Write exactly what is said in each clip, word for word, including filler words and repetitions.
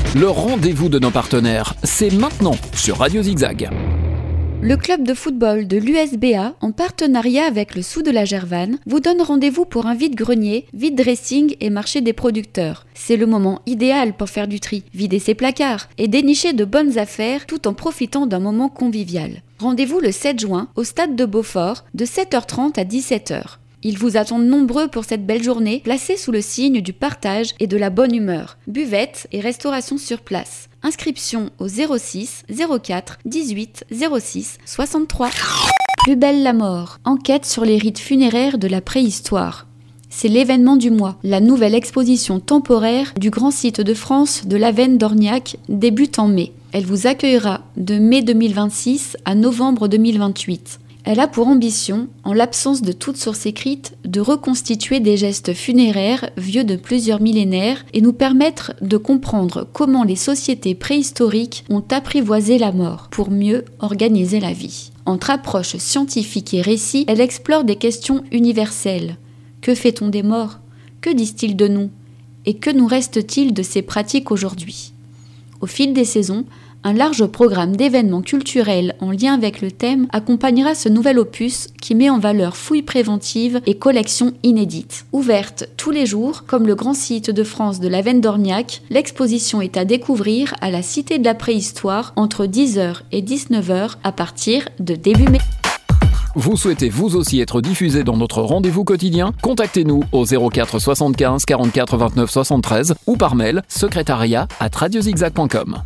Le rendez-vous de nos partenaires, c'est maintenant sur Radio Zigzag. Le club de football de l'U S B A, en partenariat avec le Sous de la Gervanne, vous donne rendez-vous pour un vide-grenier, vide-dressing et marché des producteurs. C'est le moment idéal pour faire du tri, vider ses placards et dénicher de bonnes affaires tout en profitant d'un moment convivial. Rendez-vous le sept juin au stade de Beaufort de sept heures trente à dix-sept heures. Ils vous attendent nombreux pour cette belle journée, placée sous le signe du partage et de la bonne humeur. Buvette et restauration sur place. Inscription au zéro six zéro quatre dix-huit zéro six soixante-trois. Plus belle la mort. Enquête sur les rites funéraires de la préhistoire. C'est l'événement du mois. La nouvelle exposition temporaire du grand site de France de l'Avenne d'Orniac débute en mai. Elle vous accueillera de mai deux mille vingt-six à novembre deux mille vingt-huit. Elle a pour ambition, en l'absence de toute source écrite, de reconstituer des gestes funéraires vieux de plusieurs millénaires et nous permettre de comprendre comment les sociétés préhistoriques ont apprivoisé la mort pour mieux organiser la vie. Entre approche scientifique et récit, elle explore des questions universelles. Que fait-on des morts ? Que disent-ils de nous ? Et que nous reste-t-il de ces pratiques aujourd'hui ? Au fil des saisons, un large programme d'événements culturels en lien avec le thème accompagnera ce nouvel opus qui met en valeur fouilles préventives et collections inédites. Ouverte tous les jours, comme le grand site de France de l'Avenne d'Orniac, l'exposition est à découvrir à la Cité de la Préhistoire entre dix heures et dix-neuf heures à partir de début mai. Vous souhaitez vous aussi être diffusé dans notre rendez-vous quotidien ? Contactez-nous au zéro quatre soixante-quinze quarante-quatre vingt-neuf soixante-treize ou par mail secrétariat arobase radiozigzag point com.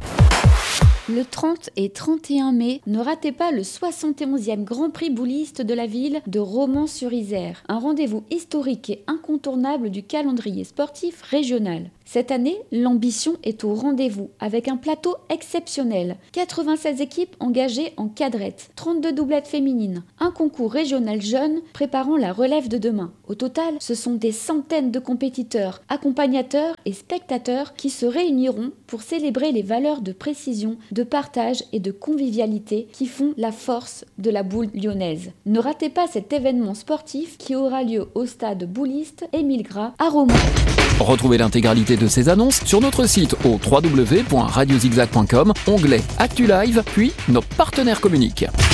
Le trente et trente et un mai, ne ratez pas le soixante et onzième Grand Prix bouliste de la ville de Romans-sur-Isère, un rendez-vous historique et incontournable du calendrier sportif régional. Cette année, l'ambition est au rendez-vous avec un plateau exceptionnel. quatre-vingt-seize équipes engagées en cadrette, trente-deux doublettes féminines, un concours régional jeune préparant la relève de demain. Au total, ce sont des centaines de compétiteurs, accompagnateurs et spectateurs qui se réuniront pour célébrer les valeurs de précision, de partage et de convivialité qui font la force de la boule lyonnaise. Ne ratez pas cet événement sportif qui aura lieu au stade bouliste Émile Gras à Romans. Retrouvez l'intégralité de ces annonces sur notre site au w w w point radiozigzag point com, onglet Actu Live, puis nos partenaires communiquent.